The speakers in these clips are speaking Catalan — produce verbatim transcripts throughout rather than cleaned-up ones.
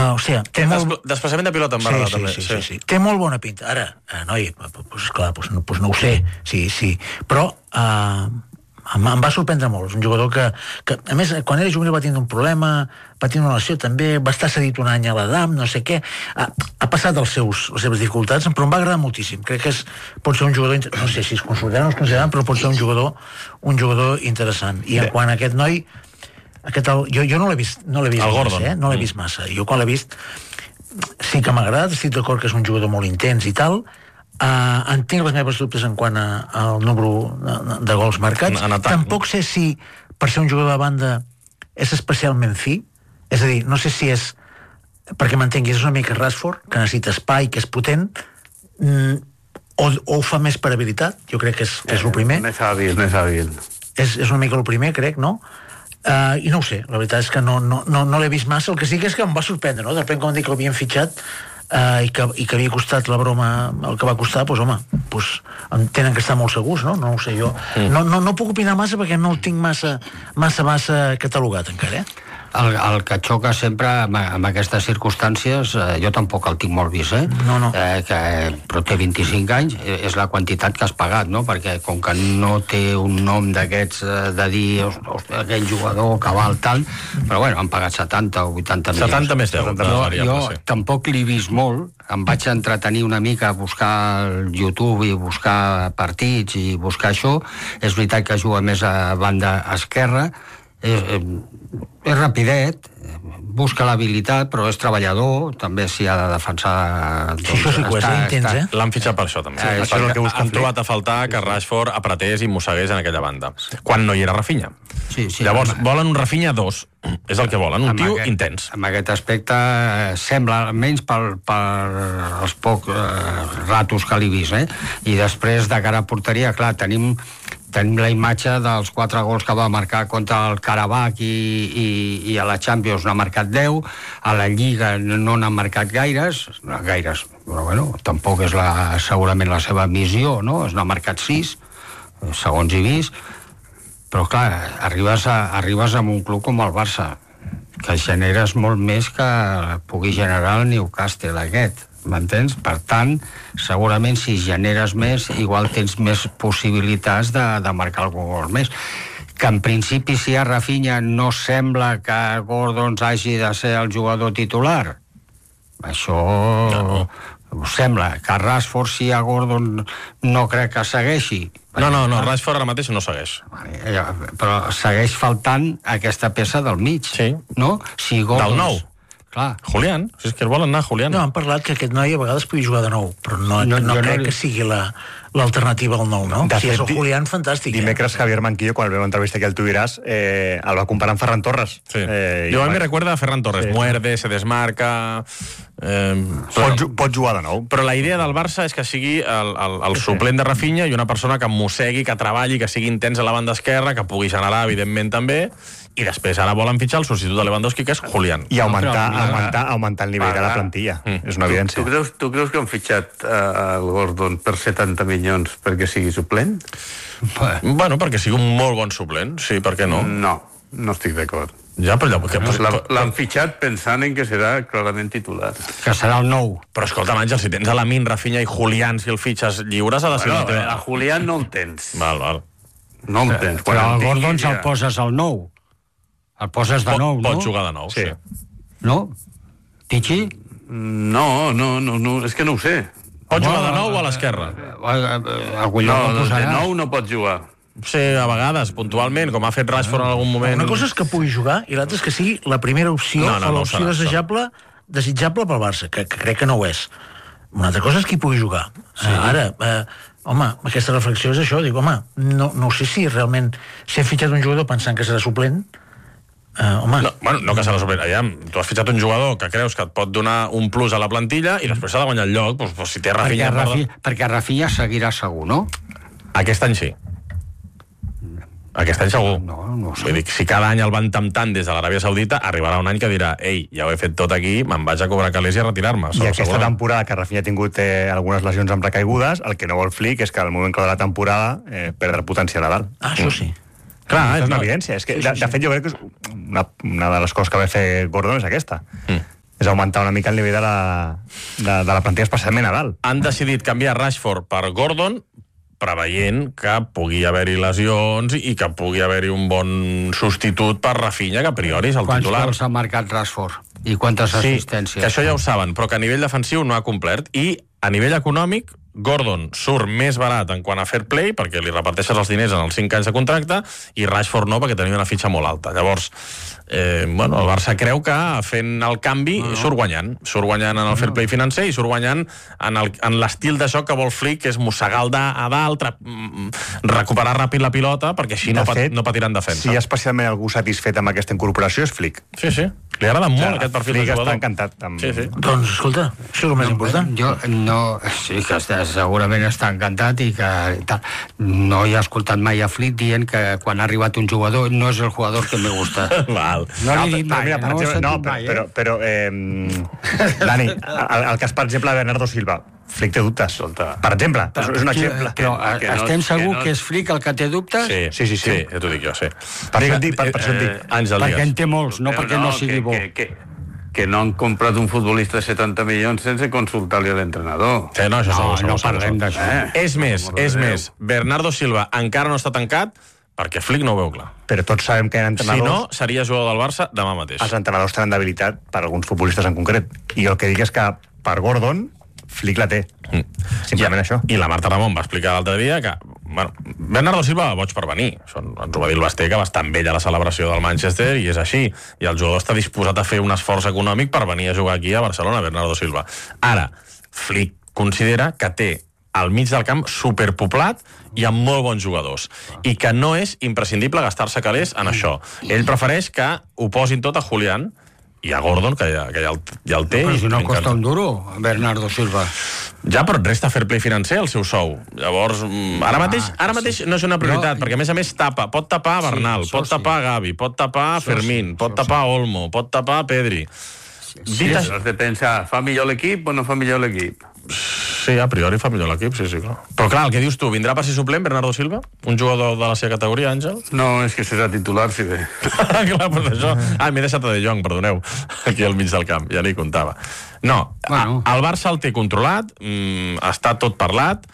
Uh, o sigui, té molt... Desplaçament de pilota em va agradar, sí, també. Sí, sí, sí, sí. Té molt bona pinta. Ara, eh, noi, pues, clar, pues, no, pues no ho sé, sí, sí. Però uh, em, em va sorprendre molt. És un jugador que, que, a més, quan era juvenil va tenir un problema, va tenir una lesió també, va estar cedit un any a l'Adam, no sé què. Ha, ha passat els seus, les seves dificultats, però em va agradar moltíssim. Crec que és, pot ser un jugador, no sé si es consideren o no es consideren, però pot ser un jugador, un jugador interessant. I en quant a aquest noi, Aquest, el, jo, jo no l'he vist, no l'he vist massa, eh? no l'he vist massa. Jo quan l'he vist sí que m'ha agradat, estic d'acord que és un jugador molt intens i tal. Uh, en tinc les meves dubtes en quant a, al número de, de gols marcats. En, en Tampoc sé si per ser un jugador de banda és especialment fi, és a dir, no sé si és, perquè m'entenguis, és una mica Rashford, que necessita espai, que és potent, mm, o, o ho fa més per habilitat. Jo crec que és, que és el primer. Més hàbil, més hàbil. És, és una mica el primer, crec, no? Uh, I no ho sé, la veritat és que no, no, no, no l'he vist massa. El que sí que és que em va sorprendre, no? De repente, quan dic que l'havien fitxat uh, i, que, i que havia costat la broma el que va costar, doncs home, doncs, tenen que estar molt segurs, no? No ho sé, jo mm. no, no, no puc opinar massa perquè no el tinc massa, massa, massa catalogat encara, eh? El, el que xoca sempre amb, amb aquestes circumstàncies, eh, jo tampoc el tinc molt vist, eh? No, no. Eh, que, però té vint-i-cinc anys, eh, és la quantitat que has pagat, no? Perquè com que no té un nom d'aquests eh, de dir, ostres, aquell jugador que val tant, però bueno, han pagat setanta o vuitanta milions. setanta més deu. Jo, jo sí. Tampoc l'he vist molt, em vaig entretenir una mica a buscar el YouTube i buscar partits i buscar això. És veritat que juga més a banda esquerra, és, és rapidet, busca l'habilitat, però és treballador, també s'hi ha de defensar. Doncs, sí, això sí que és intens, eh? L'han fitxat per això, també. Sí, això és el que busquen. Han trobat a faltar que Rashford apretés i mossegués en aquella banda, quan no hi era Rafinha. Sí, sí, Llavors, amb... volen un Rafinha dos, és el que volen, un tio aquest, intens. En aquest aspecte sembla, almenys per, per els pocs eh, ratos que l'he vist, eh? I després, de cara a porteria, clar, tenim tenim la imatge dels quatre gols que va marcar contra el Karabakh i, i, i a la Champions n'ha marcat deu, a la Lliga no n'ha marcat gaires, gaires, però bueno, tampoc és la, segurament la seva missió, no? N'ha marcat sis, segons he vist, però clar, arribes, a, arribes a un club com el Barça, que generes molt més que pugui generar el Newcastle aquest, m'entens? Per tant, segurament si generes més, igual tens més possibilitats de, de marcar algun gol més. Que en principi, si a Rafinha no sembla que Gordon hagi de ser el jugador titular. Això no. Us sembla. Que Rashford, si a Gordon no crec que segueixi. No, no, no, Rashford ara mateix no segueix. Però segueix faltant aquesta peça del mig. Sí. No? Si Gordon... Del nou. Clar. Julián, si és que es volen anar Julián. No, han parlat que aquest noi a vegades pugui jugar de nou, però no, no, no crec no... que sigui la, l'alternativa al nou, no? De si fet, és el Julián, fantàstic. Dimecres, eh? Javier Manquillo, quan el veu entrevista aquí al Tu Diràs, eh, el va comparar amb Ferran Torres. Sí. Eh, jo a mi me recuerda a Ferran Torres. Sí. Muerde, se desmarca... Eh, però, pot, pot jugar de nou. Però la idea del Barça és que sigui el, el, el suplent de Rafinha i una persona que mossegui, que treballi, que sigui intens a la banda esquerra, que pugui generar, evidentment, també, i després ara volen fitxar el substitut de Lewandowski, que és Julián. I augmentar, no, augmentar, augmentar el nivell ah, de la plantilla. Mm. És una evidència. Tu, tu, creus, tu creus que han fitxat uh, el Gordon per setanta milions perquè sigui suplent? Bueno, perquè sigui un molt bon suplent, sí, per què no? No, no estic d'acord. Ja, però allò... No, l'han fitxat pensant en que serà clarament titular. Que serà el nou. Però escolta, Àngel, si tens a Lamine, Rafinha i Julián, si el fitxes lliures, ha de ser... Bueno, a Julián no el tens. Val, val. No el tens. Però el Gordon se'l poses al nou. El poses de nou, no? Pot jugar de nou, sí. No? Tichi? No, no, no, no, és que no ho sé. Pot jugar de nou o a l'esquerra? No, de nou no pot jugar. Sí, a vegades, puntualment, com ha fet Rashford en algun moment. Una cosa és que pugui jugar i l'altra és que sigui la primera opció no, no, o l'opció no desitjable, desitjable pel Barça, que, que crec que no ho és. Una altra cosa és qui pugui jugar. Sí. Uh, ara, uh, home, aquesta reflexió és això, dic, home, no, no sé si realment s'ha fitxat un jugador pensant que serà suplent. Uh, home. No, bueno, no que serà suplent. Allà, tu has fitxat un jugador que creus que et pot donar un plus a la plantilla i després s'ha de guanyar el lloc, doncs, doncs si té Rafinha... Perquè, Rafi, perquè Rafinha seguirà segur, no? Aquest any sí. Aquest any segur. No, no sé. Vull dir, si cada any el van temptant des de l'Aràbia Saudita, arribarà un any que dirà, ei, ja ho he fet tot aquí, me'n vaig a cobrar calés i a retirar-me. I aquesta segurament. Temporada que Rafinha ha tingut eh, algunes lesions amb recaigudes, el que no vol Flick és que al moment clau de la temporada eh, perdre potencial a dalt. Ah, això sí. Clar, és una evidència. És que, sí, sí, sí. De, de fet, jo crec que és una, una de les coses que va fer Gordon és aquesta. Mm. és augmentar una mica el nivell de la, de, de la plantilla, especialment a dalt. Han decidit canviar Rashford per Gordon, preveient que pugui haver-hi lesions i que pugui haver-hi un bon substitut per Rafinha, que a priori és el Quants titular. gols ha marcat Rashford? I quantes Sí, assistències? que això ja ho saben, però que a nivell defensiu no ha complert. I a nivell econòmic, Gordon surt més barat en quant a fair play, perquè li reparteixes els diners en els cinc anys de contracte, i Rashford no, perquè tenia una fitxa molt alta. Llavors, eh, bueno, el Barça creu que fent el canvi no, no. surt guanyant. Surt guanyant en el fair play financer i surt guanyant en, el, en l'estil de joc que vol Flick, que és mossegar el da a dalt, recuperar ràpid la pilota, perquè així de no, fet, pat, no patirà en defensa. Si hi ha especialment algú satisfet amb aquesta incorporació és Flick. Sí, sí. Li agrada molt ja, aquest perfil Flick de jugador. està encantat. Amb... Sí, sí. Doncs, escolta, això és el més no, important. Jo no... Sí, que està, segurament està encantat i que tal. No he escoltat mai a Flick dient que quan ha arribat un jugador no és el jugador que me gusta. Val. No l'he dit mai, mira, no ho he sentit no, mai, eh? Però, però eh, Dani, el, el cas, per exemple, de Bernardo Silva, Flick té dubtes. Per exemple, és, és un exemple. Però que, que estem no, segurs que, no... que és Flick el que té dubtes? Sí, sí, sí. sí. sí ja t'ho dic jo, sí. Per això et dic, per, per això et dic. Eh, Àngel, perquè en té molts, no perquè no, no sigui que, bo. Que, que, que no han comprat un futbolista de setanta milions sense consultar-li a l'entrenador. Sí, no, això no, segur, segur, no segur, parlem segur. d'això. Eh? És més, és més. Bernardo Silva encara no està tancat perquè Flick no ho veu clar. Però tots sabem que hi ha entrenadors... Si no, seria jugador del Barça demà mateix. Els entrenadors tenen debilitat per alguns futbolistes en concret. I el que dic és que per Gordon, Flick la té. Mm. Simplement I, això. I la Marta Ramon va explicar l'altre dia que bueno, Bernardo Silva va boig per venir. Això ens ho va dir el Basté, que va estar amb ell a la celebració del Manchester, i és així. I el jugador està disposat a fer un esforç econòmic per venir a jugar aquí a Barcelona, Bernardo Silva. Ara, Flick considera que té al mig del camp superpoblat i amb molt bons jugadors. I que no és imprescindible gastar-se calés en això. Ell prefereix que ho posin tot a Julián i a Gordon, que ja, que ja, el, ja el té. Però si no costa un duro, Bernardo Silva. Ja, però et resta fair play financer el seu sou. Llavors, ara mateix, ara mateix no és una prioritat, no, perquè a més a més tapa. Pot tapar Bernal, sí, pot tapar sí. Gavi, pot tapar això Fermín, sí, pot tapar sí. Olmo, pot tapar Pedri. Sí, sí, Dit has de pensar, fa millor l'equip o no fa millor l'equip? Sí, a priori fa millor l'equip, sí, sí, clar. Però clar, el que dius tu, vindrà per ser suplent Bernardo Silva? Un jugador de la seva categoria, Àngel? No, és que serà titular, si bé. Clar, pues això... Ah, m'he deixat a De Jong, perdoneu, aquí al mig del camp, ja n'hi comptava. No, bueno. a, el Barça el té controlat, mm, està tot parlat,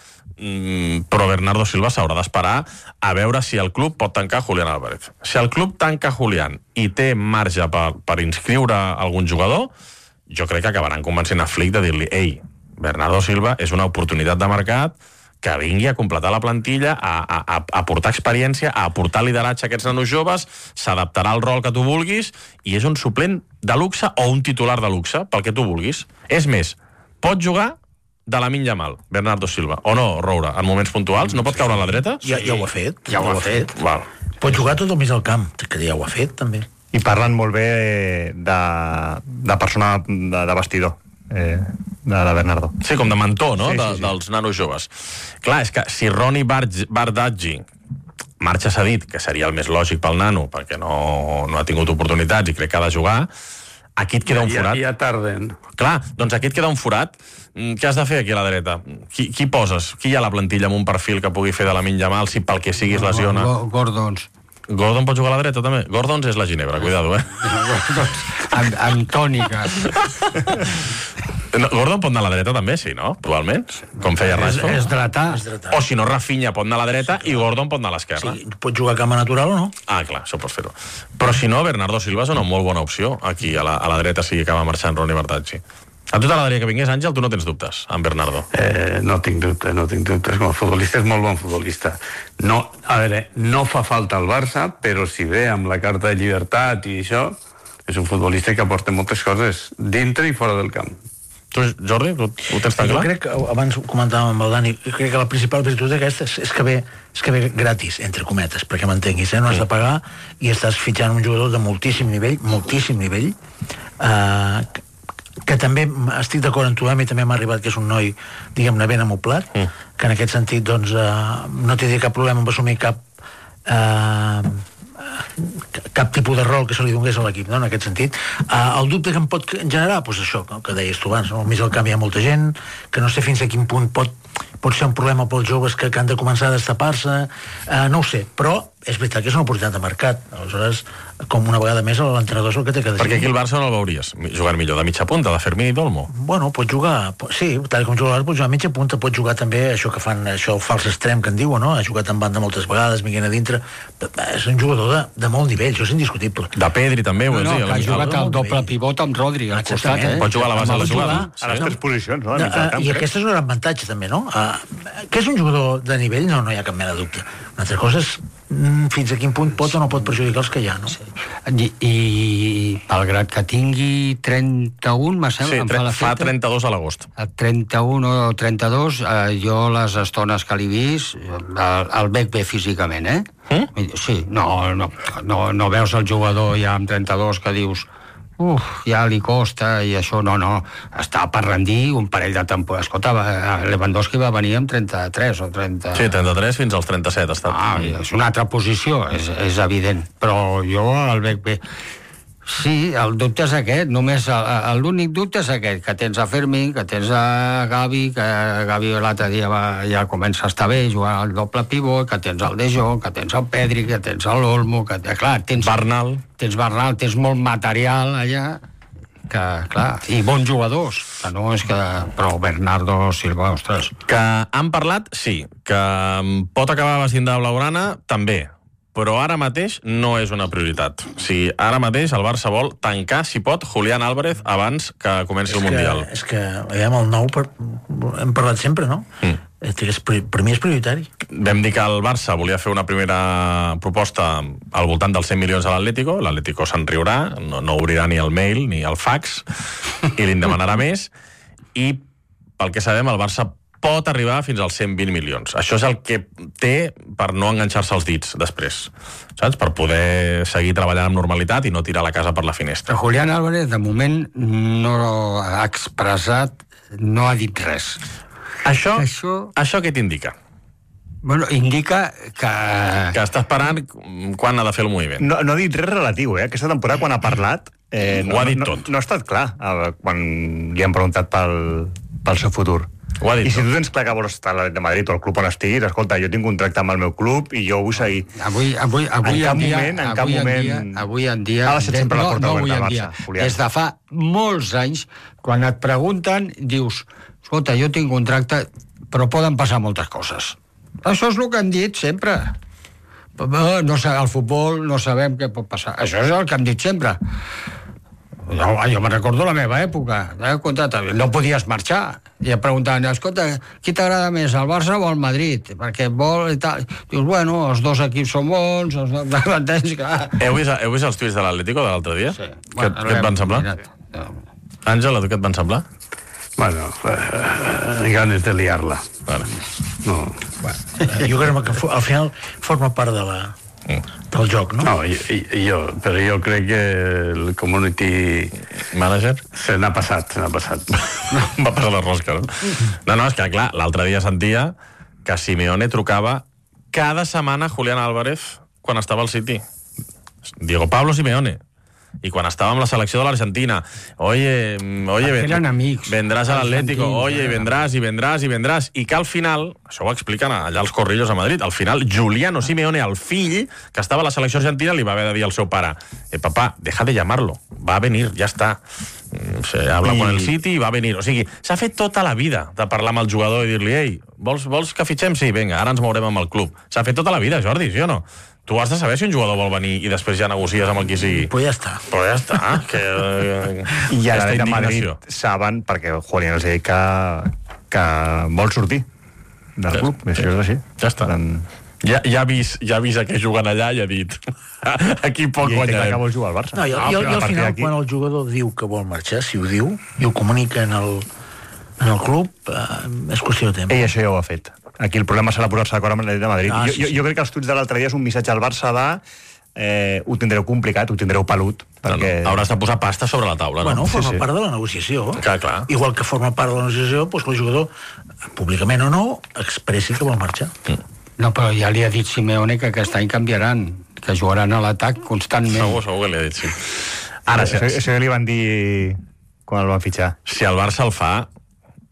mm, però Bernardo Silva s'haurà d'esperar a veure si el club pot tancar Julián Álvarez. Si el club tanca Julián i té marge per, per inscriure algun jugador, jo crec que acabaran convencent a Flick de dir-li ei, Bernardo Silva és una oportunitat de mercat que vingui a completar la plantilla, a, a, a aportar experiència, a aportar lideratge a aquests nanos joves, s'adaptarà al rol que tu vulguis, i és un suplent de luxe o un titular de luxe, pel que tu vulguis. És més, pot jugar de Lamine Yamal, Bernardo Silva, o no, Roura, en moments puntuals, no pot caure a la dreta? Ja, ja ho ha fet. Ja ho ha fet. Val. Pot jugar tot el mig al camp, que ja ho ha fet, també. I parlen molt bé de, de persona de, de vestidor. Eh, de, de Bernardo. Sí, com de mentor, no? Sí, de, sí, sí. Dels nanos joves. Clar, és que si Ronnie Bardghji marxa cedit, que seria el més lògic pel nano, perquè no, no ha tingut oportunitats i crec que ha de jugar, aquí et queda un forat. Ja, ja tarden. Clar, doncs aquí et queda un forat. Què has de fer aquí a la dreta? Qui, qui poses? Qui hi ha a la plantilla amb un perfil que pugui fer de Lamine Yamal si pel que sigui es lesiona? Gordons. Gordon pot jugar a la dreta, també? Gordons és la Ginebra, cuidado, eh? amb, amb tònica. No, Gordon pot anar a la dreta també, sí, no? Probablement, com feia Rashford. És dretà. O si no, Rafinha pot anar a la dreta sí, i Gordon pot anar a l'esquerra. Sí, pot jugar a cama natural o no? Ah, clar, això pots fer-ho. Però si no, Bernardo Silva és una molt bona opció aquí a la, a la dreta si acaba marxant Ronnie Bardghji. A tu t'agradaria que vingués, Àngel? Tu no tens dubtes, amb Bernardo? Eh, no tinc dubtes, no tinc dubtes. Com a futbolista és molt bon futbolista. No, a veure, no fa falta al Barça, però si ve amb la carta de llibertat i això, és un futbolista que aporta moltes coses dintre i fora del camp. Tu, Jordi, ho, ho tens tan clar? Jo crec que, abans ho comentàvem amb el Dani, crec que la principal virtut d'aquesta és, és, que ve, és que ve gratis, entre cometes, perquè m'entenguis, eh? No has de pagar i estàs fitxant un jugador de moltíssim nivell, moltíssim nivell, eh, que, que també estic d'acord amb tu, a mi també m'ha arribat que és un noi, diguem-ne, ben amoplat, mm. que en aquest sentit, doncs, eh, no té cap problema amb assumir cap eh, cap tipus de rol que se li donés a l'equip, no? En aquest sentit. Uh, el dubte que em pot generar, doncs això, que deies tu abans, no? Al mig del camp hi ha molta gent, que no sé fins a quin punt pot pot ser un problema pels joves que, que han de començar a destapar-se, eh, no ho sé, però és veritat que és una oportunitat de mercat. Aleshores, com una vegada més, l'entrenador és el que té que decidir. Perquè aquí el Barça no el veuries jugant millor, de mitja punta, de Fermín i d'Olmo. Bueno, pot jugar, sí, tal com juga, pot jugar a mitja punta, pot jugar també això que fan, això el fals extrem que en diuen, no? Ha jugat en banda moltes vegades, Miguel a dintre, és un jugador de, de molt nivell, això és indiscutible. De Pedri també, no, vols no, dir? que ha jugat el doble pivot amb Rodri al costat, eh? Pot jugar a la base de la jugada. A les tres posicions, no? De, uh, I aquesta és un gran avantatge també, no? Uh, que és un jugador de nivell, no, no hi ha cap mena de dubte. Una altra cosa és fins a quin punt pot o no pot perjudicar els que hi ha, no? Sí. I, i malgrat que tingui trenta-un, me sembla, sí, em fa l'efecte. Fa trenta-dos a l'agost. trenta-un o trenta-dos, eh, jo les estones que l'he vist, el, el veig bé físicament, eh? Mm? Sí, no, no, no, no veus el jugador ja amb trenta-dos que dius uf, ja li costa i això, no, no, està per rendir un parell de temporades. Escolta, Lewandowski va venir amb trenta-tres o trenta... Sí, trenta-tres fins als trenta-set ha estat. Ah, és una altra posició, és, és evident, però jo el veig bé. Sí, el dubte és aquest, només l'únic dubte és aquest, que tens a Fermín, que tens a Gavi, que Gavi l'altre dia va, ja comença a estar bé, jugant al doble pivot, que tens el De Jong, que tens el Pedri, que tens l'Olmo, que clar, tens... Bernal. Tens Bernal, tens molt material allà, que, clar, i bons jugadors, que no és que... Però Bernardo Silva, ostres... Que han parlat, sí, que pot acabar vestint de blaugrana, també, però ara mateix no és una prioritat. O sigui, ara mateix el Barça vol tancar, si pot, Julián Álvarez abans que comenci el Mundial. És que, veiem, el nou per... hem parlat sempre, no? Mm. És, per mi és prioritari. Vam dir que el Barça volia fer una primera proposta al voltant dels cent milions a l'Atlético, l'Atlético se'n riurà, no, no obrirà ni el mail ni el fax, i li'n demanarà més, i pel que sabem el Barça pot arribar fins als cent vint milions. Això és el que té per no enganxar-se els dits després, saps? Per poder seguir treballant amb normalitat i no tirar la casa per la finestra. Julián Álvarez, de moment, no ha expressat, no ha dit res. Això, això... això què t'indica? Bueno, indica que... Que està esperant quan ha de fer el moviment. No, no ha dit res relatiu, eh? Aquesta temporada, quan ha parlat... Eh, no, Ho ha dit no, tot. No, no ha estat clar eh, quan li han preguntat pel, pel seu futur. Ho ha dit I si tot. tu tens clar que vols estar a l'Atlètic de Madrid o al club on estiguis, escolta, jo tinc un contracte amb el meu club i jo vull seguir. Avui, avui, avui en cap en dia, moment, en cap avui moment... En dia, avui en dia... Ha deixat sempre la porta no, no oberta al dia, Barça, Julián. Des de fa molts anys, quan et pregunten, dius, escolta, jo tinc contracte, però poden passar moltes coses. Això és el que han dit sempre. No sé, al futbol no sabem què pot passar. Això és el que han dit sempre. Jo, jo me recordo la meva època, eh? No podies marxar. I em preguntaven, escolta, qui t'agrada més, el Barça o el Madrid? Perquè vol i tal. Dius, bueno, els dos equips són bons, els dos... Heu vist, heu vist els tuits de l'Atlético de l'altre dia? Sí. Què, bueno, què et van semblar? Àngel, a tu què et van semblar? Bueno, eh, ganes de liar-la. Vale. No. Bueno, jo crec que al final forma part de la... del joc, no? No, jo, jo, però jo crec que el community manager se n'ha passat, se n'ha passat. Va passar la rosca, no? No, no, és que clar, l'altre dia sentia que Simeone trucava cada setmana a Julián Álvarez quan estava al City. Diego Pablo Simeone. I quan estava amb la selecció de l'Argentina, oye, oye, eren amics, vendràs a l'Atlético, oye, i vendràs, i vendràs, i vendràs, i que al final, això ho expliquen allà als Corrillos a Madrid, al final Giuliano Simeone, el fill, que estava a la selecció argentina, li va haver de dir al seu pare, eh, papá, deja de llamarlo, va a venir, ja està. Se habla I... con el City i va venir. O sigui, s'ha fet tota la vida de parlar amb el jugador i dir-li, ei, vols, vols que fitxem? Sí, vinga, ara ens mourem amb el club. S'ha fet tota la vida, Jordi, sí o no? Tu has de saber si un jugador vol venir i després ja negocies amb el qui sigui. Pues ja està. Però ja està. Que, I ara de Madrid saben, perquè Julián els ha dit que, que vol sortir del ja, club. Això és així. Ja està. En... Ja, ja, ha vist, ja ha vist que juguen allà i ha dit aquí poc guanyarem. I que vol jugar al Barça. No, i, no, i, i al final, quan el jugador diu que vol marxar, si ho diu, i ho comunica en el, en el club, eh, és qüestió de temps. Ell això ja ho ha fet. Aquí el problema serà posar-se d'acord amb l'Atlètic de Madrid. Ah, sí, jo, jo, jo crec que els tuits de l'altre dia és un missatge al Barça de eh, ho tindreu complicat, ho tindreu pelut. Perquè... No, no. Hauràs de posar pasta sobre la taula, bueno, no? Forma sí, sí. part de la negociació. Clar, clar. Igual que forma part de la negociació, doncs que el jugador, públicament o no, expressi que vol marxar. Mm. No, però ja li ha dit Simeone que aquest any canviaran, que jugaran a l'atac constantment. Segur, segur que li ha dit, sí. Ara, això, això ja li van dir quan el van fitxar. Si el Barça el fa,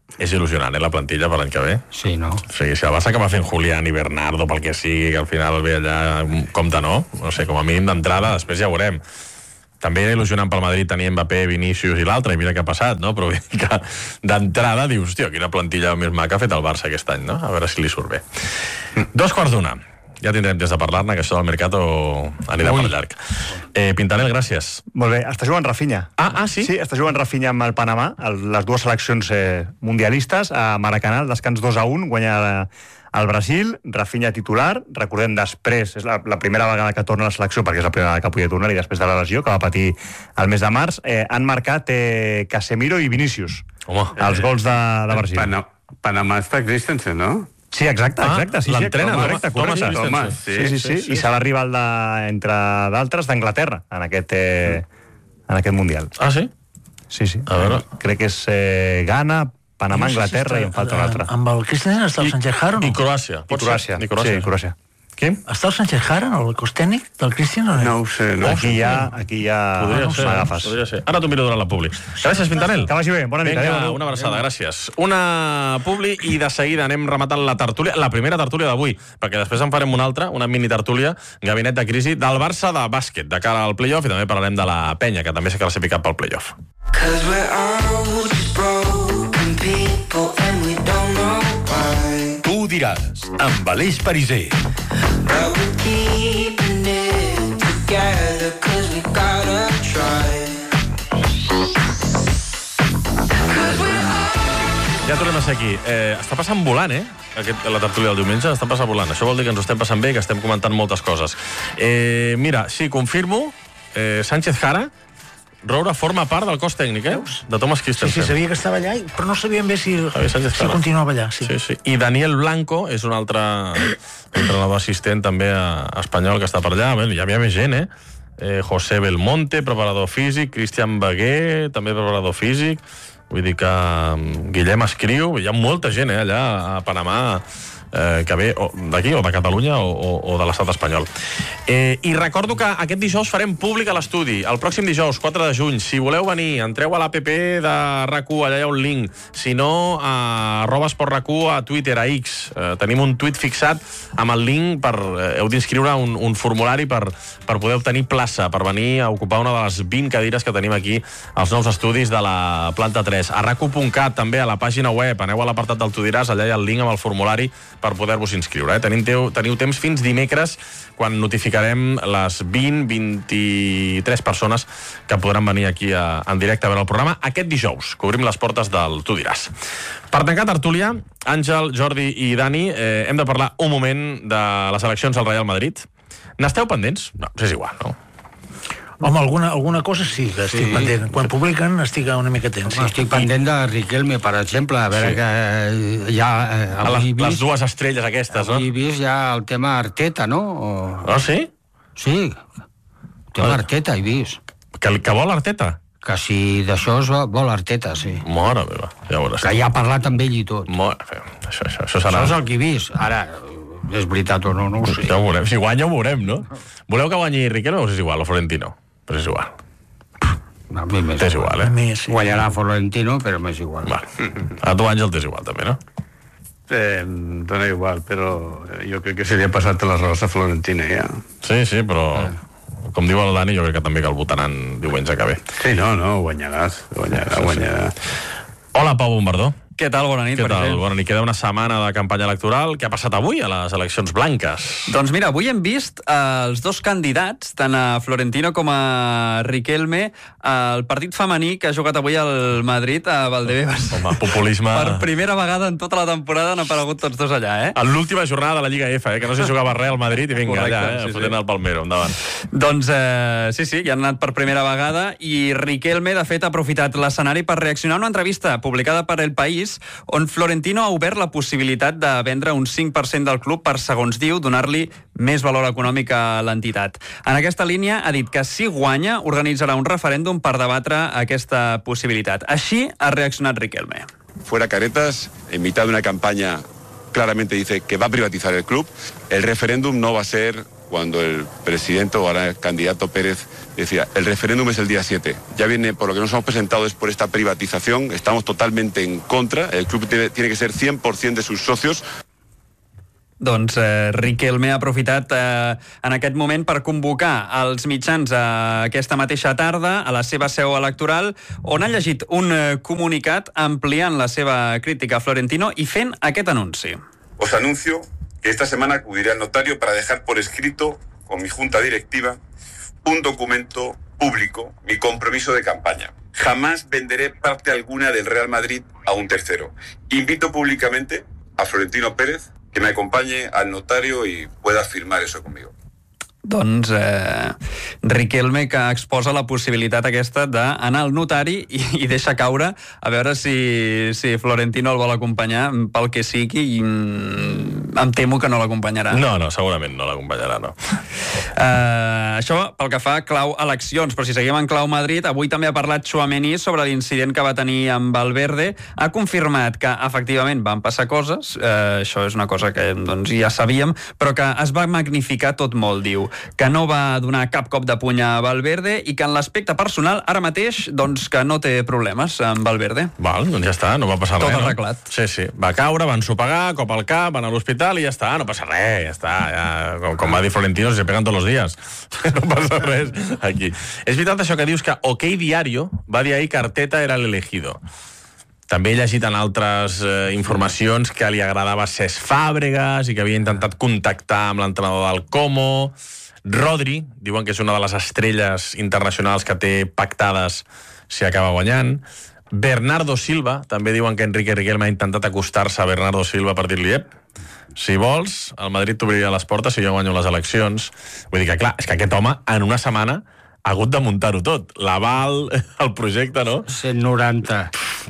És il·lusionant, eh, la plantilla per l'any que ve. Sí, no? O sigui, si el Barça acaba fent Julián i Bernardo pel que sigui, que al final ve allà, compte no, no sé, com a mínim d'entrada, després ja veurem. També era il·lusionant pel Madrid tenir Mbappé, Vinícius i l'altre, i mira què ha passat, no? Però que d'entrada dius, hòstia, quina plantilla més maca ha fet el Barça aquest any, no? A veure si li surt bé. Dos quarts d'una. Ja tindrem temps de parlar-ne, que això del Mercato anirà per llarg. Eh, Pintanel, gràcies. Molt bé, està jugant Rafinha. Ah, ah, sí? Sí, està jugant Rafinha amb el Panamà, el, les dues seleccions eh, mundialistes, a Maracanà, el descans dos a un, guanya el Brasil, Rafinha titular, recordem després, és la, la primera vegada que torna a la selecció, perquè és la primera vegada que podia tornar, i després de la lesió, que va patir el mes de març, eh, han marcat eh, Casemiro i Vinícius. Home. Els gols de, de Brasil. Pana, Panamà està Christensen, no? Sí, exacte, exacte. Ah, sí, l'entrena, sí, correcte, Thomas correcte. Christensen. Sí, sí, sí, sí, sí. I serà rival, de, entre d'altres, d'Anglaterra, en aquest, eh, en aquest Mundial. Ah, sí? Sí, sí. A veure. Crec que és eh, Ghana, Panamà, No sé si Anglaterra està- i en falta un altre. Amb el Christensen està el Sánchez Jara o I no? Croàcia. I Croàcia. I Croàcia. Sí, Croàcia. Qui? Està el Sánchez Jara, el cos tècnic del Cristian o no? No ho sé, no. Aquí ja, aquí ja Podria ser, m'agafes. podria ser. Ara t'ho miro durant la publi. Gràcies, Pintanel. Que vagi bé, bona nit. Vinga, Adéu. una abraçada, gràcies. Una publi i de seguida anem rematant la tertúlia, la primera tertúlia d'avui, perquè després en farem una altra, una mini tertúlia, gabinet de crisi del Barça de bàsquet, de cara al playoff, i també parlarem de la penya, que també s'ha classificat pel playoff. Cause we're all just broken people and we don't know why. Tu ho diràs, amb Aleix Pariser. But we're keeping it together cause we gotta try. Cause we're all... Ja tornem a ser aquí. Eh, està passant volant, eh? Aquest, la tertúlia del diumenge està passant volant. Això vol dir que ens ho estem passant bé i que estem comentant moltes coses. Eh, mira, sí, confirmo, eh, Sánchez Jara, Roura forma part del cos tècnic, eh? De Thomas Sí, Christensen. sí, sabia que estava allà, però no sabíem bé si, Javier Sánchez si Jara. continuava allà. Sí. Sí, sí. I Daniel Blanco és un altre entrenador assistent també a, a espanyol que està per allà. Bé, hi havia més gent, eh? eh? José Belmonte, preparador físic, Cristian Bagué, també preparador físic. Vull dir que um, Guillem Escriu, hi ha molta gent, eh, allà a Panamà, eh, que ve d'aquí, o de Catalunya, o, o, o de l'estat espanyol. Eh, I recordo que aquest dijous farem públic a l'estudi. El pròxim dijous, quatre de juny, si voleu venir, entreu a l'A P P de RAC u, allà hi ha un link. Si no, a arroba esport RAC u, a Twitter, a X. Eh, tenim un tuit fixat amb el link per... Eh, heu d'inscriure un, un formulari per, per poder obtenir plaça, per venir a ocupar una de les vint cadires que tenim aquí als nous estudis de la planta tres. A rac u punt cat, també, a la pàgina web. Aneu a l'apartat del Tu diràs, allà hi ha el link amb el formulari per poder-vos inscriure. Eh? Teniu, teu, teniu temps fins dimecres, quan notificarem les vint, vint-i-tres persones que podran venir aquí a, en directe a veure el programa. Aquest dijous cobrim les portes del Tu diràs. Per tancar tertúlia, Àngel, Jordi i Dani, eh, hem de parlar un moment de les eleccions al Real Madrid. N'esteu pendents? No, és igual, no? Home, alguna, alguna cosa sí que estic sí. pendent. Quan publiquen estic una mica atent. Sí. Estic pendent de Riquelme, per exemple, a veure Sí. sí. que eh, ja... Eh, A les, avui les vist, dues estrelles aquestes, no? avui vist ja el tema Arteta, no? O... Ah, sí? Sí, el tema Ah. Arteta he vist. Que, que vol Arteta? Que si d'això es va- vol Arteta, sí. Mare meva, ja veuràs. Que ja ha parlat amb ell i tot. Mare meva, això, això, això serà... Això és el que he vist. Ara, és veritat o no, no ho sé. Ja ho veurem. Si guanya, ho veurem, no? Voleu que guanyi Riquelme o és igual, o Florentino? Però és igual. A mi m'és T'és igual, A eh? mi, sí. Guanyarà Florentino, però m'és igual. Va. A tu, Àngel, t'és igual, també, no? Eh, dona igual, però jo crec que seria passar-te les roses a Florentina, ja. Sí, sí, però... Com diu el Dani, jo crec que també que el votaran diumenge que ve. Sí, no, no, guanyaràs, guanyarà, guanyarà. Hola, Pau Bombardó. Què tal? Bona nit. Què tal? Pariser. Bona nit. Queda una setmana de campanya electoral. Què ha passat avui a les eleccions blanques? Doncs mira, avui hem vist eh, els dos candidats, tant a Florentino com a Riquelme, el partit femení que ha jugat avui al Madrid, a Valdebebas. Home, populisme... Per primera vegada en tota la temporada han aparegut tots dos allà, eh? En l'última jornada de la Lliga F, eh? Que no s'hi jugava res al Madrid i vinga, Correcte, allà, eh? sí, sí. Fotent el Palmero, endavant. Doncs eh, sí, sí, hi han anat per primera vegada i Riquelme, de fet, ha aprofitat l'escenari per reaccionar a una entrevista publicada per El País on Florentino ha obert la possibilitat de vendre un cinc per cent del club per, segons diu, donar-li més valor econòmic a l'entitat. En aquesta línia ha dit que si guanya organitzarà un referèndum per debatre aquesta possibilitat. Així ha reaccionat Riquelme. Fuera caretas, en mitad de una campaña claramente dice que va a privatizar el club. El referéndum no va a ser cuando el presidente o ahora el candidato Pérez decía, el referéndum es el día siete. Ya viene, por lo que nos hemos presentado es por esta privatización, estamos totalmente en contra, el club tiene, tiene que ser cien por ciento de sus socios. Doncs eh, Riquelme ha aprofitat eh, en aquest moment per convocar els mitjans eh, aquesta mateixa tarda a la seva seu electoral, on ha llegit un eh, comunicat ampliant la seva crítica a Florentino i fent aquest anunci. Os anuncio que esta semana acudiré al notario para dejar por escrito con mi junta directiva un documento público, mi compromiso de campaña. Jamás venderé parte alguna del Real Madrid a un tercero. Invito públicamente a Florentino Pérez que me acompañe al notario y pueda firmar eso conmigo. Doncs eh, Riquelme, que exposa la possibilitat aquesta d'anar al notari i, i deixa caure a veure si, si Florentino el vol acompanyar pel que sigui i mm, em temo que no l'acompanyarà. No, no, segurament no l'acompanyarà, no. Uh, això pel que fa a clau eleccions, però si seguim en clau Madrid, avui també ha parlat Tchouaméni sobre l'incident que va tenir amb Valverde. Ha confirmat que efectivament van passar coses, uh, això és una cosa que doncs, ja sabíem, però que es va magnificar tot molt, diu, que no va donar cap cop de puny a Valverde i que en l'aspecte personal ara mateix doncs que no té problemes amb Valverde. Val, doncs ja està, no va passar tot res. Tot arreglat. No? Sí, sí. Va caure, van sopegar, cop al cap, van a l'hospital i ja està, no passa res, ja està. Ja, com, com va dir Florentino, se peguen tots els dies. No passa res aquí. És veritat això que dius que OK Diario va dir ahir que Arteta era l'elegido. També he llegit en altres eh, informacions que li agradava Cesc Fàbregas i que havia intentat contactar amb l'entrenador del Como. Rodri, diuen que és una de les estrelles internacionals que té pactades si acaba guanyant. Bernardo Silva, també diuen que Enrique Riquelme ha intentat acostar-se a Bernardo Silva per dir-li, ep, si vols, el Madrid t'obriria les portes si jo guanyo les eleccions. Vull dir que, clar, és que aquest home en una setmana ha hagut de muntar-ho tot. L'aval, el projecte, no? cent noranta.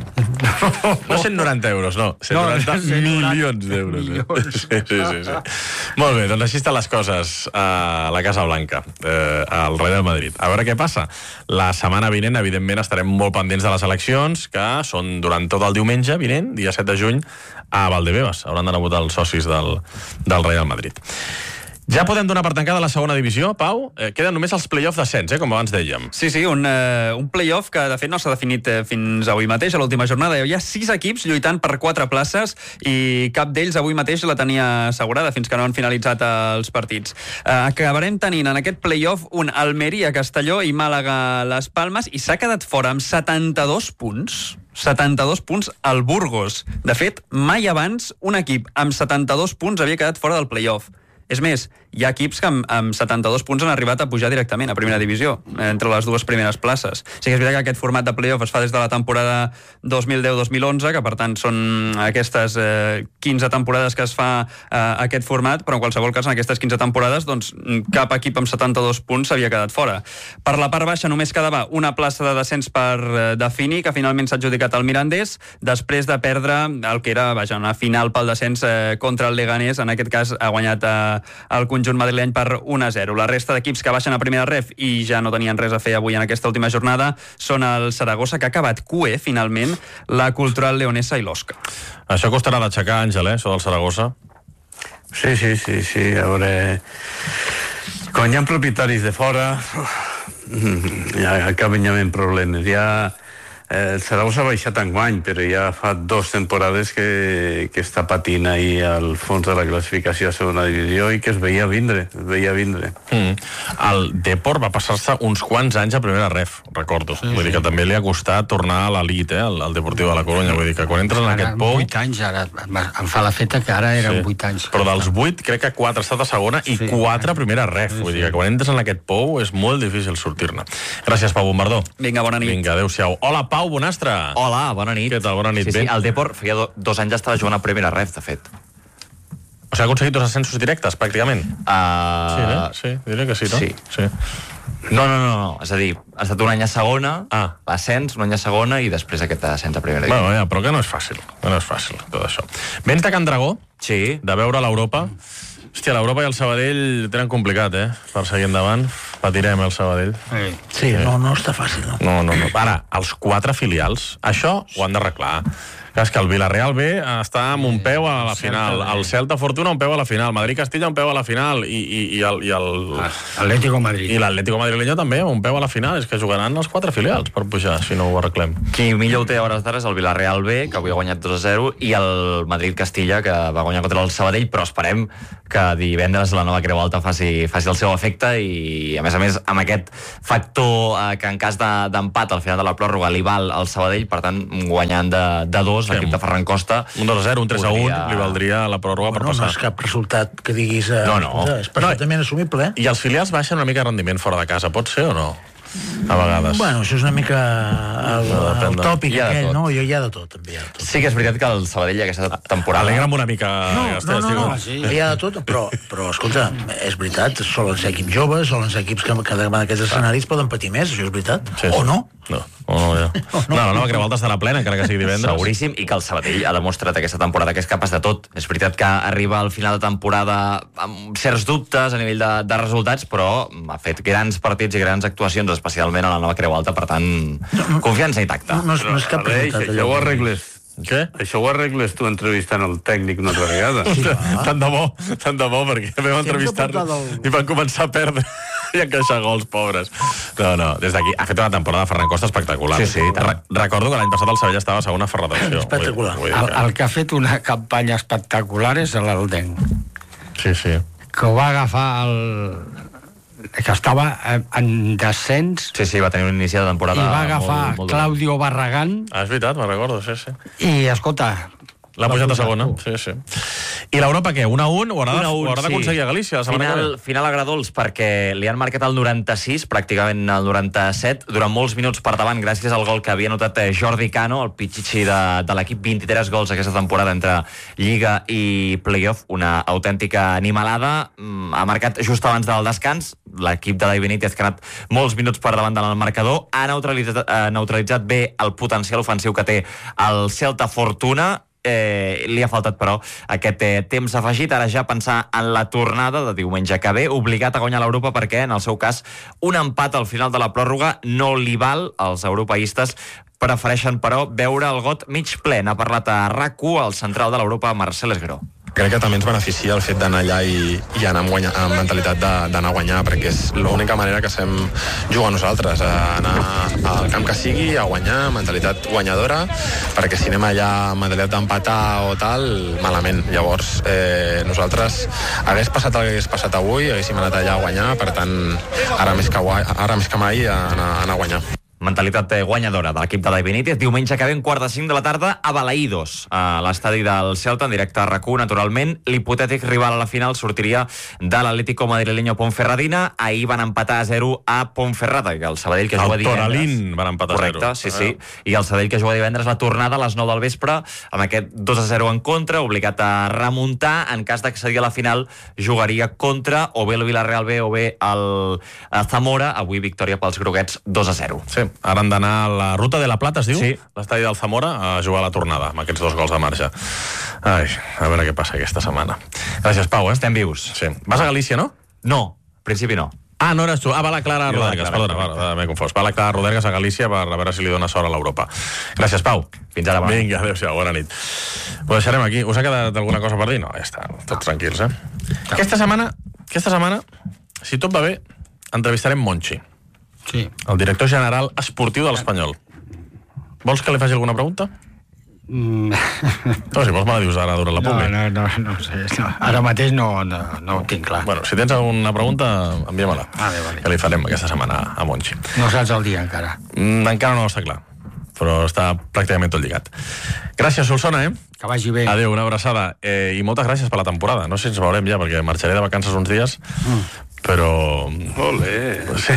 No cent noranta euros, no. cent noranta no, cent noranta milions d'euros. Eh? Sí, sí, sí, sí. Molt bé, doncs així estan les coses a la Casa Blanca, eh, al Real Madrid. A veure què passa. La setmana vinent, evidentment, estarem molt pendents de les eleccions, que són durant tot el diumenge vinent, dia set de juny, a Valdebebas. Hauran d'anar a votar els socis del, del Real Madrid. Ja podem donar per tancada la segona divisió, Pau. Eh, queden només els play-off d'ascens, eh, com abans dèiem. Sí, sí, un, uh, un play-off que de fet no s'ha definit uh, fins avui mateix, a l'última jornada. Hi ha sis equips lluitant per quatre places i cap d'ells avui mateix la tenia assegurada fins que no han finalitzat els partits. Uh, acabarem tenint en aquest play-off un Almeria, Castelló i Màlaga-Les Palmes i s'ha quedat fora amb setanta-dos punts. setanta-dos punts al Burgos. De fet, mai abans un equip amb setanta-dos punts havia quedat fora del play-off. És més, hi ha equips que amb, amb setanta-dos punts han arribat a pujar directament a primera divisió, entre les dues primeres places. Sí que és veritat que aquest format de play-off es fa des de la temporada dos mil deu dos mil onze, que per tant són aquestes eh, quinze temporades que es fa eh, aquest format, però en qualsevol cas en aquestes quinze temporades doncs, cap equip amb setanta-dos punts s'havia quedat fora. Per la part baixa només quedava una plaça de descens per eh, definir, que finalment s'ha adjudicat al Mirandés, després de perdre el que era vaja, una final pel descens eh, contra el Leganés. En aquest cas ha guanyat eh, el conjunt madrileny per un a zero. La resta d'equips que baixen a primera ref i ja no tenien res a fer avui en aquesta última jornada són el Saragossa, que ha acabat Q E, finalment, la Cultural Leonesa i l'Osca. Això costarà d'aixecar, Àngel, eh, això del Saragossa? Sí, sí, sí, sí. A veure... Quan hi ha propietaris de fora, ja acaben ja amb problemes. Ja... El Saragossa ha baixat enguany, però ja fa dues temporades que, que està patint ahí al fons de la classificació a segona divisió i que es veia vindre, es veia vindre. Mm. El Depor va passar-se uns quants anys a primera ref, recordo. Sí, vull sí. dir que també li ha costat tornar a l'elit, eh, al, al Deportiu de la Corunya. Vull dir que quan entres en ara, aquest pou... vuit anys, ara, em fa la feta que ara eren vuit sí. anys. Però dels vuit, crec que quatre ha estat a segona i sí. quatre a primera ref. Sí, vull dir que quan entres en aquest pou és molt difícil sortir-ne. Gràcies, Pau Bombardó. Vinga, bona nit. Vinga, adéu-siau. Hola, Pau. Pau Bonastre. Hola, bona nit. Què tal? Bona nit. Sí, sí, ben? el Depor feia do, dos anys estava jugant a primera ref, de fet. O sigui, ha aconseguit dos ascensos directes, pràcticament? Uh... Sí, eh? Sí, diré que sí, no? Sí. sí. No, no, no, no. És a dir, ha estat un any a segona, ah. l'ascens, un any a segona i després aquest ascens a primera divisió. Bueno, ja, però que no és fàcil, que no és fàcil, tot això. Vens de Can Dragó? Sí. De veure l'Europa? Hòstia, l'Europa i el Sabadell tenen complicat, eh? Per seguir endavant. Patirem el Sabadell. Sí, sí, no, no està fàcil, no? No, no, no. Ara, els quatre filials, això ho han d'arreglar. És que el Villarreal B està amb un peu a la final, el Celta Fortuna un peu a la final, Madrid-Castilla un peu a la final i, i, i el... I el... Atlético Madrid. I l'Atlético Madrileño també amb un peu a la final. És que jugaran els quatre filials per pujar, si no ho arreglem. Qui millor ho té a hores d'ara és el Villarreal B, que avui ha guanyat dos a zero, i el Madrid-Castilla, que va guanyar contra el Sabadell, però esperem que divendres la nova Creu Alta faci, faci el seu efecte i, a més a més, amb aquest factor eh, que en cas d'empat de, al final de la pròrroga li val al Sabadell, per tant, guanyant de, de dos, l'equip de Ferran Costa... Un dos a zero, un tres a un, podria... li valdria la pròrroga per no, passar. No és cap resultat que diguis... Eh, no, no. És perfectament no, assumible, eh? I els filials baixen una mica de rendiment fora de casa, pot ser o no? A vegades. Bueno, això és una mica el, el tòpic aquell, no? Jo hi ha de tot, també hi ha de tot. Sí que és veritat que el Sabadell aquesta temporada... Alegra'm una mica... No, Gastès, no, no, no, sí. hi ha de tot, però, però escolta, és veritat, solen ser equips joves, solen ser equips que cada vegada aquests escenaris poden patir més, això és veritat. Sí, sí. O no? No, o no, ja. No, no, la nova Creu Alta estarà plena, encara que sigui divendres. Seguríssim, i que el Sabadell ha demostrat aquesta temporada que és capaç de tot. És veritat que arriba al final de temporada amb certs dubtes a nivell de, de resultats, però ha fet grans partits i grans actuacions, especialment a la nova Creu Alta, per tant, no, no, confiança intacta. No, no, no és cap resultat. Això ho arregles. Què? Això ho arregles tu entrevistant el tècnic una altra vegada. Sí, tant de bo, tant de bo, perquè vam entrevistar-lo i van començar a perdre i encaixar gols, pobres. No, no, des d'aquí ha fet una temporada de Ferran Costa espectacular. Sí, sí. Re recordo que l'any passat el Sevilla estava a segona federació. Espectacular. Vull, vull el, el que ha fet una campanya espectacular és l'Aldenc. Sí, sí. Que ho va agafar el... que estava en descens. Sí, sí, va tenir un inici de temporada i va agafar molt, molt Claudio Barragán. Ah, és veritat, me'n recordo, sí, sí. I, escolta... L'ha pujat a segona, sí, sí. I l'Europa què? un a un? Ho haurà, de, ho haurà d'aconseguir sí. a Galícia la setmana final, que ve? Final agradols, perquè li han marcat el noranta-sis, pràcticament el noranta-set, durant molts minuts per davant, gràcies al gol que havia notat Jordi Cano, el pitxitxi de, de l'equip, vint-i-tres gols aquesta temporada entre Lliga i Playoff, una autèntica animalada. Ha marcat just abans del descans, l'equip de Dai Benítez, que ha anat molts minuts per davant del marcador, ha neutralitzat, eh, neutralitzat bé el potencial ofensiu que té el Celta Fortuna. Eh, li ha faltat però aquest eh, temps afegit, ara ja pensar en la tornada de diumenge que ve, obligat a guanyar l'Europa perquè en el seu cas un empat al final de la pròrroga no li val. Els europeistes prefereixen però veure el got mig ple. N'ha parlat a RAC u el central de l'Europa, Marcel Esgueró. Crec que també ens beneficia el fet d'anar allà i, i anar amb, guanya, amb mentalitat d'anar a guanyar, perquè és l'única manera que sabem jugar nosaltres, a anar al camp que sigui, a guanyar, mentalitat guanyadora, perquè si anem allà amb mentalitat d'empatar o tal, malament. Llavors, eh, nosaltres hagués passat el que hagués passat avui, haguéssim anat allà a guanyar, per tant, ara més que, ara més que mai, a anar, a anar a guanyar. Mentalitat guanyadora de l'equip de Dai Benítez. Diumenge que ve, un quart de cinc de la tarda, a Balaïdos, a l'estadi del Celta, en directe a RAC u, naturalment. L'hipotètic rival a la final sortiria de l'Atlético Madrileño Ponferradina. Ahir van empatar a zero a Ponferrada, i el Sabadell que juga divendres... El Toralín van empatar a zero. Correcte, sí, sí. I el Sabadell que juga divendres la tornada a les nou del vespre, amb aquest dos a zero en contra, obligat a remuntar. En cas d'accedir a la final, jugaria contra o bé el Villarreal B o bé el Zamora. Avui victòria pels groguets dos a zero. Sí. Ara han d'anar a la Ruta de la Plata, es diu? Sí. L'estadi del Zamora, a jugar a la tornada, amb aquests dos gols de marge. Ai, a veure què passa aquesta setmana. Gràcies, Pau, eh? Estem vius. Sí. Vas a Galícia, no? No, en principi no. Ah, no eres tu. Ah, va la Clara Jo va la Rodergas, Clara, perdona, va, m'he confós. Va la Clara Rodergas a Galícia per a veure si li dona sort a l'Europa. Gràcies, Pau. Fins ara, bona. Vinga, adéu-siau, bona nit. Ho deixarem aquí. Us ha quedat alguna cosa per dir? No, ja està, tots tranquils, eh? Aquesta setmana, aquesta setmana, si tot va bé, entrevistarem Monchi. Sí. El director general esportiu de l'Espanyol. Vols que li faci alguna pregunta? Mm. No, si vols me la dius ara durant la no, pública. no, no, no sé. No. Ara mateix no, no, no ho tinc clar. Bueno, si tens alguna pregunta, envia-me-la. Vale, vale. Que li farem aquesta setmana a Monchi. No saps el dia encara. Mm, encara no està clar, però està pràcticament tot lligat. Gràcies, Solsona, eh? Que vagi bé. Adéu, una abraçada. Eh, I moltes gràcies per la temporada. No sé si ens veurem ja, perquè marxaré de vacances uns dies, mm. però... Olé. Sí.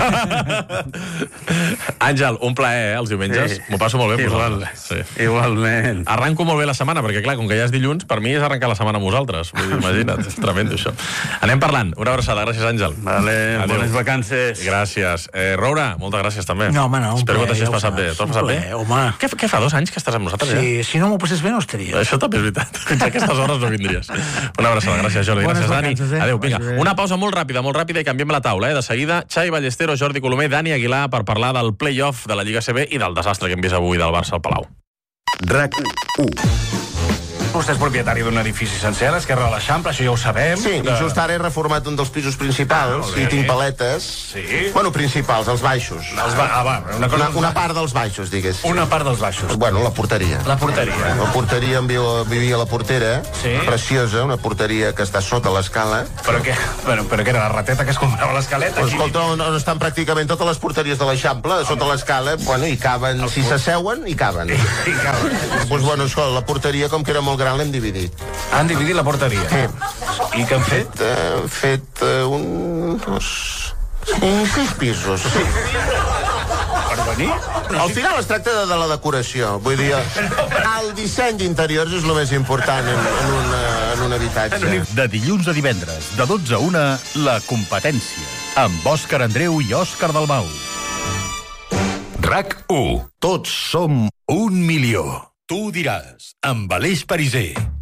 Àngel, un plaer, eh, els diumenges. Sí. M'ho passo molt bé amb Igual, vosaltres. Sí. Igualment. Arranco molt bé la setmana, perquè clar, com que ja és dilluns, per mi és arrencar la setmana amb vosaltres. Vull dir, imagina't, és tremendo això. Anem parlant. Una abraçada. Gràcies, Àngel. Vale, Adéu. bones vacances. Gràcies. Eh, Roura, moltes gràcies també. No, home, no, un Espero plaer, que t'hagis ja ho passat saps. bé. T'ho has passat Un bé? plaer, home. Què, què fa dos anys que estàs amb nosaltres, Sí, ja? si no m'ho passés bé no estaria. Això també és veritat. Fins a aquestes hores no vindries. Una abraçada. Gràcies, Jordi. Bones Gràcies, Dani. vacances, eh? Adéu, vinga. Vagi bé. Una pausa molt ràpida, molt ràpida i canviem la taula, eh? De seguida, Xavi Ballesteros, Jordi Colomer, Dani Aguilar per parlar del play-off de la Lliga C B i del desastre que hem vist avui del Barça al Palau. RAC u. Vostè és propietari d'un edifici sencer a l'esquerra de l'Eixample, això ja ho sabem. Sí, de... i just ara he reformat un dels pisos principals ah, i tinc paletes. Sí? Bueno, principals, els baixos. Els ba... Ah, va, una, cosa... una, una part dels baixos, diguéssim. Una part dels baixos. Bueno, la porteria. La porteria. La porteria, em viu, vivia a la portera, sí? Preciosa, una porteria que està sota l'escala. Però què? Bueno, però què era, la rateta que es comprava a l'escaleta? Pues, escolta, on, on estan pràcticament totes les porteries de l'Eixample, sota l'escala, bueno, hi caben, els si s'asseuen, hi caben. Hi caben. Pues, bueno, escolta, la porteria, com que era molt gran, l'hem dividit. Han dividit la porteria? Sí. I què han fet? Fet, uh, fet uh, un... dos... cinc, sis pisos. Sí. Per venir? Al final es tracta de, de la decoració. Vull dir, el disseny d'interiors és el més important en, en, una, en un habitatge. De dilluns a divendres, de dotze a una, La Competència, amb Òscar Andreu i Òscar Dalmau. RAC u. Tots som un milió. Tu ho diràs, amb Aleix Pariser.